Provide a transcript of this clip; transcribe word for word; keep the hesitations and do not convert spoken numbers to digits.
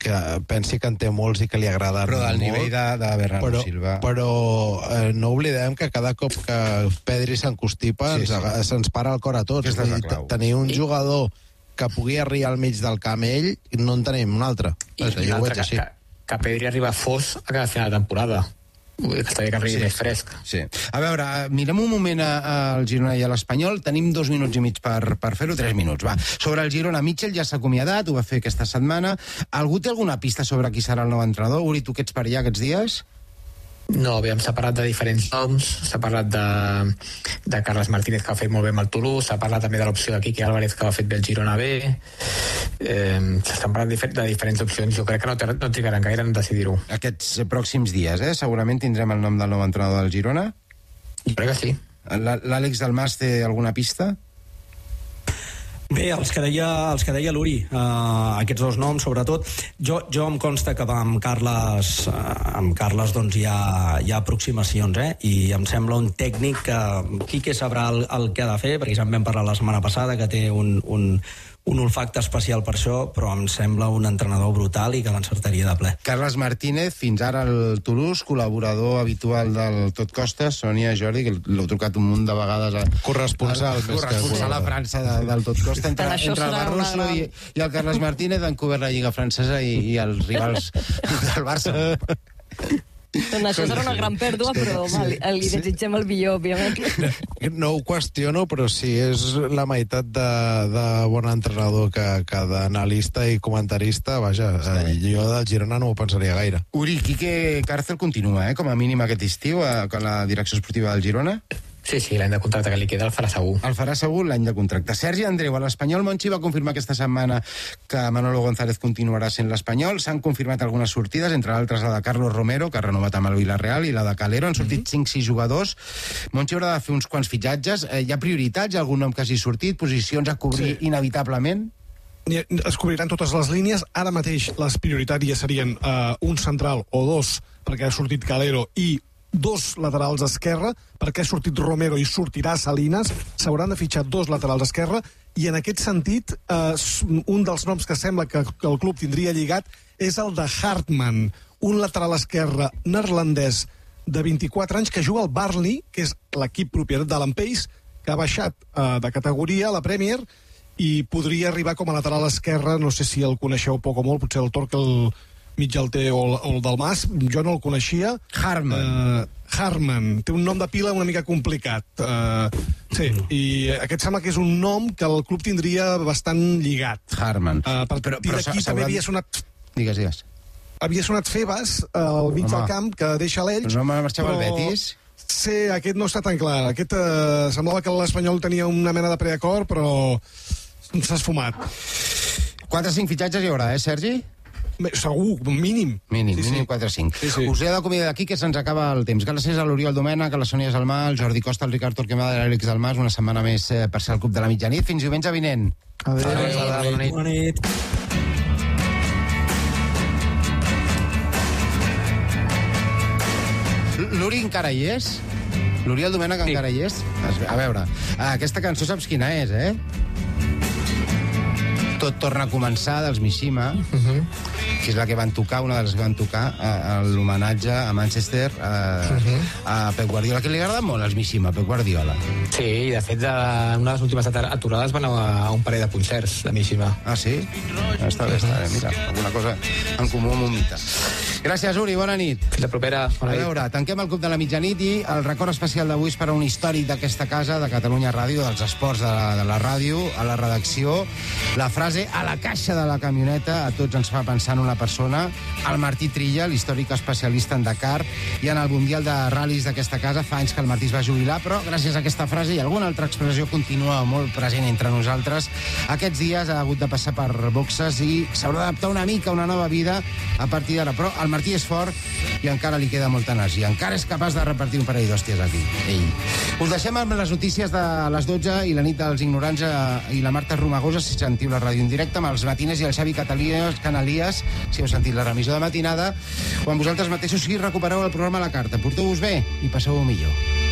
que pensi que en té molts i que li agrada però del molt, nivell de, de Bernardo però, Silva. Però eh, no oblidem que cada cop que Pedri s'encostipa sí, sí. ens, se'ns para el cor a tots. Aquesta és la clau. Tenir un jugador que pugui arribar al mig del camp ell, no en tenim un altre. I jo ho veig així. Que, que Pedri arriba fos a cada final de temporada. Vull dir que estaria que arribi Sí. més fresc. Sí. A veure, mirem un moment a- al Girona i a l'Espanyol. Tenim dos minuts i mig per, per fer-ho, tres minuts, va. Sobre el Girona, Mitchell ja s'ha acomiadat, ho va fer aquesta setmana. Algú té alguna pista sobre qui serà el nou entrenador? Uri, tu que ets per allà aquests dies? No, bé, s'ha parlat de diferents noms, s'ha parlat de, de Carles Martínez, que ha fet molt bé amb el Toulouse, s'ha parlat també de l'opció de Quique Álvarez, que ha fet bé el Girona B. Eh, s'estan parlant de, de diferents opcions. Jo crec que no, no trigaran gaire en decidir-ho. Aquests pròxims dies, eh? Segurament tindrem el nom del nou entrenador del Girona. Jo crec que sí. L'Àlex Dalmas té alguna pista? Bé, els que deia, els que deia l'Uri, eh, aquests dos noms, sobretot, jo, jo em consta que amb Carles, eh, amb Carles doncs, hi, ha, hi ha aproximacions, eh? I em sembla un tècnic que Quique sabrà el, el que ha de fer, perquè ja en vam parlar la setmana passada, que té un, un, un olfacte especial per això, però em sembla un entrenador brutal i que l'encertaria de ple. Carles Martínez, fins ara al Toulouse, col·laborador habitual del Tot Costa, Sònia, Jordi, que l'heu trucat un munt de vegades a... Corresponsal, a, corresponsal a França de, del Tot Costa, entre, entre el Barroso gran... i, i el Carles Martínez han cobert la Lliga Francesa i, i els rivals del Barça. Doncs això serà una gran pèrdua, però home, li, li desitgem el millor, òbviament. No ho qüestiono, però sí, és la meitat de, de bon entrenador que, que d'analista i comentarista. Vaja, eh, jo del Girona no ho pensaria gaire. Uri, Quique Cárcel continua, eh, com a mínim aquest estiu, a, a la direcció esportiva del Girona? Sí, sí, l'any de contracte que li queda el farà segur. El farà segur l'any de contracte. Sergi Andreu, a l'Espanyol, Monchi va confirmar aquesta setmana que Manolo González continuarà sent l'Espanyol. S'han confirmat algunes sortides, entre altres la de Carlos Romero, que ha renovat amb el Villarreal, i la de Calero. Han sortit cinc sis jugadors. Monchi haurà de fer uns quants fitxatges. Eh, hi ha prioritats? Hi ha algun nom que hagi sortit? Posicions a cobrir sí. inevitablement? Es cobriran totes les línies. Ara mateix les prioritàries serien uh, un central o dos, perquè ha sortit Calero, i dos laterals esquerra, perquè ha sortit Romero i sortirà Salinas. S'hauran de fitxar dos laterals esquerra, i en aquest sentit eh, un dels noms que sembla que, que el club tindria lligat és el de Hartmann, un lateral esquerre neerlandès de vint-i-quatre anys que juga al Burnley, que és l'equip propietat de l'Ampeix, que ha baixat eh, de categoria a la Premier i podria arribar com a lateral esquerre. No sé si el coneixeu poc o molt, potser el Torkel Mitjalter o el, o el del Mas, jo no el coneixia. Hartmann. Uh, Hartmann, té un nom de pila una mica complicat. Uh, sí, i aquest sembla que és un nom que el club tindria bastant lligat. Hartmann. Uh, per però, però d'aquí també havia sonat... Digues, digues. Havia sonat Febas uh, al mig Home. del camp, que deixa l'Elx. Però no m'ha marxat el Betis? Sí, aquest no està tan clar. Aquest uh, semblava que l'Espanyol tenia una mena de preacord, però s'ha esfumat. quatre o cinc fitxatges hi haurà, eh, Sergi? Segur, mínim. Mínim, sí, mínim sí. quatre o cinc. Sí, sí. Us he d'acomiadar d'aquí que se'ns acaba el temps. Gràcies a l'Oriol Domènech, a la Sònia Salmà, al Jordi Costa, al Ricard Torquemada i a l'Àlex Dalmas, una setmana més eh, per ser al Club de la Mitjanit. Fins diumenge vinent. Adéu. Adéu. Adéu. Adéu. Bona nit. L'Uri encara hi és? L'Oriol Domènech sí. encara hi és? A veure, aquesta cançó saps quina és, eh? Tot torna a començar, dels Mishima, uh-huh. que és la que van tocar, una de les que van tocar a, a l'homenatge a Manchester a, uh-huh. a Pep Guardiola, que li agrada molt els Mishima, Pep Guardiola. Sí, i de fet, de una de les últimes aturades van a un parell de concerts de Mishima. Ah, sí? Està bé, està bé, mira, alguna cosa en comú amb un mite. Gràcies, Uri, bona nit. Fins la propera. A veure, tanquem el Club de la Mitjanit i el record especial d'avui és per a un històric d'aquesta casa, de Catalunya Ràdio, dels esports de la, de la ràdio, a la redacció. La frase "a la caixa de la camioneta" a tots ens fa pensar en una persona, el Martí Trilla, l'històric especialista en Dakar, i en el Mundial de Ral·lis d'aquesta casa. Fa anys que el Martí es va jubilar, però gràcies a aquesta frase i alguna altra expressió continua molt present entre nosaltres. Aquests dies ha hagut de passar per boxes i s'haurà d'adaptar una mica a una nova vida a partir d'ara, però el Martí és fort i encara li queda molta energia. Encara és capaç de repartir un parell d'hòsties aquí, ell. Us deixem amb les notícies de les dotze i la nit dels ignorants i la Marta Romagosa, si sentiu la ràdio en directe, amb els matiners i el Xavi Canalies, si heu sentit la remissió de matinada, o amb vosaltres mateixos si recupereu el programa a la carta. Porteu-vos bé i passeu-ho millor.